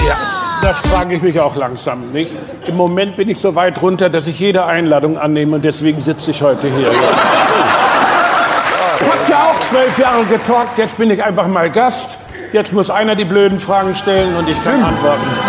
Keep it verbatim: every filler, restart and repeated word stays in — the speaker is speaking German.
Ja, das frage ich mich auch langsam, nicht? Im Moment bin ich so weit runter, dass ich jede Einladung annehme und deswegen sitze ich heute hier. Ja. Ich habe ja auch zwölf Jahre getalkt, jetzt bin ich einfach mal Gast. Jetzt muss einer die blöden Fragen stellen und ich kann antworten.